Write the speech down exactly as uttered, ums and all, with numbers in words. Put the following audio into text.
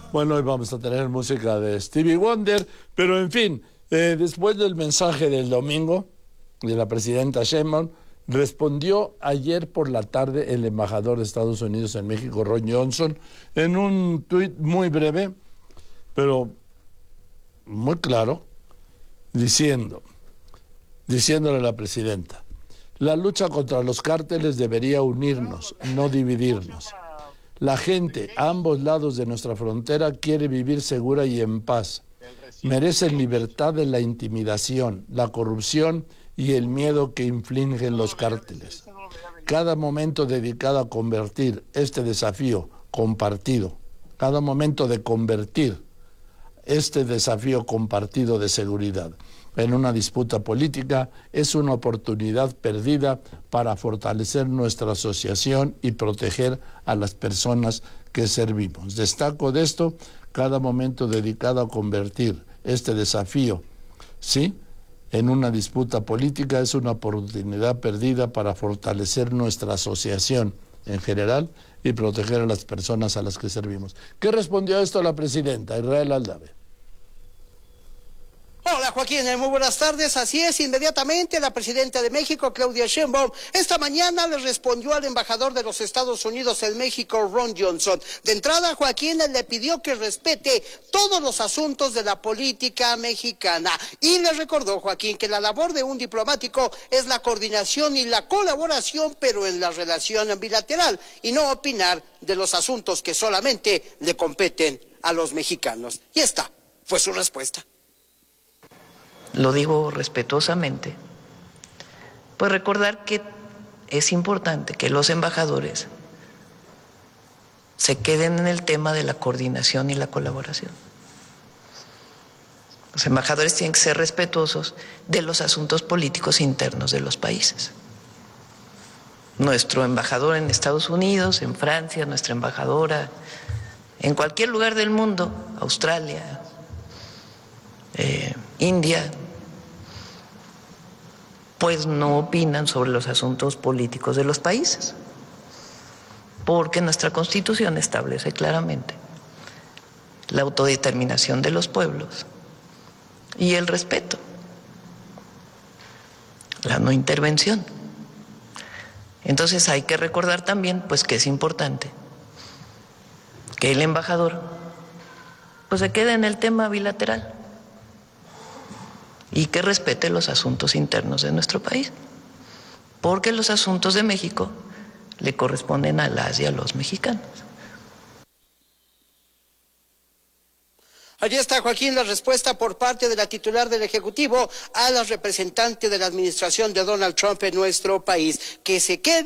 Bueno, hoy vamos a tener música de Stevie Wonder, pero en fin, eh, después del mensaje del domingo de la presidenta Sheinbaum, respondió ayer por la tarde el embajador de Estados Unidos en México, Ron Johnson, en un tuit muy breve, pero muy claro, diciendo, diciéndole a la presidenta, la lucha contra los cárteles debería unirnos, no dividirnos. La gente a ambos lados de nuestra frontera quiere vivir segura y en paz. Merecen libertad de la intimidación, la corrupción y el miedo que infligen los cárteles. Cada momento dedicado a convertir este desafío compartido, cada momento de convertir este desafío compartido de seguridad en una disputa política es una oportunidad perdida para fortalecer nuestra asociación y proteger a las personas que servimos. Destaco de esto, cada momento dedicado a convertir este desafío, ¿sí?, en una disputa política es una oportunidad perdida para fortalecer nuestra asociación en general y proteger a las personas a las que servimos. ¿Qué respondió a esto la presidenta Israel Aldave? Hola Joaquín, muy buenas tardes. Así es, inmediatamente la presidenta de México, Claudia Sheinbaum, esta mañana le respondió al embajador de los Estados Unidos en México, Ron Johnson. De entrada, Joaquín le pidió que respete todos los asuntos de la política mexicana y le recordó, Joaquín, que la labor de un diplomático es la coordinación y la colaboración, pero en la relación bilateral y no opinar de los asuntos que solamente le competen a los mexicanos. Y esta fue su respuesta. Lo digo respetuosamente, pues recordar que es importante que los embajadores se queden en el tema de la coordinación y la colaboración. Los embajadores tienen que ser respetuosos de los asuntos políticos internos de los países. Nuestro embajador en Estados Unidos, en Francia, nuestra embajadora en cualquier lugar del mundo, Australia, eh, India, pues no opinan sobre los asuntos políticos de los países, porque nuestra Constitución establece claramente la autodeterminación de los pueblos y el respeto, la no intervención. Entonces hay que recordar también pues que es importante que el embajador pues se quede en el tema bilateral y que respete los asuntos internos de nuestro país, porque los asuntos de México le corresponden a las y a los mexicanos. Allí está, Joaquín, la respuesta por parte de la titular del Ejecutivo a la representante de la administración de Donald Trump en nuestro país, que se quede